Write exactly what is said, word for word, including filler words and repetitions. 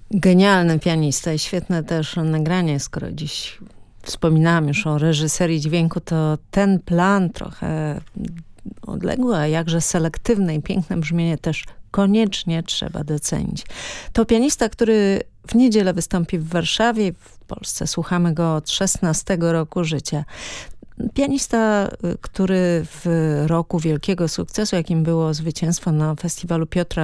Genialny pianista i świetne też nagranie, skoro dziś wspominałam już o reżyserii dźwięku, to ten plan trochę odległy, a jakże selektywne i piękne brzmienie też koniecznie trzeba docenić. To pianista, który w niedzielę wystąpi w Warszawie, w Polsce. Słuchamy go od szesnastego roku życia. Pianista, który w roku wielkiego sukcesu, jakim było zwycięstwo na festiwalu Piotra